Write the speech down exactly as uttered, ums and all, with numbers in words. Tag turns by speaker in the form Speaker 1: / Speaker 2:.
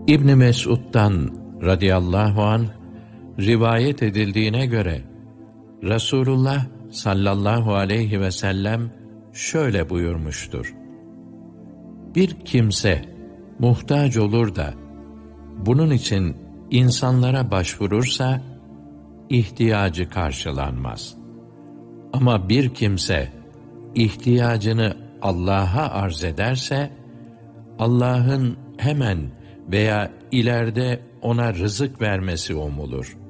Speaker 1: İbn Mes'ud'dan radıyallahu anh rivayet edildiğine göre Resulullah sallallahu aleyhi ve sellem şöyle buyurmuştur: Bir kimse muhtaç olur da bunun için insanlara başvurursa ihtiyacı karşılanmaz. Ama bir kimse ihtiyacını Allah'a arz ederse Allah'ın hemen veya ileride ona rızık vermesi umulur.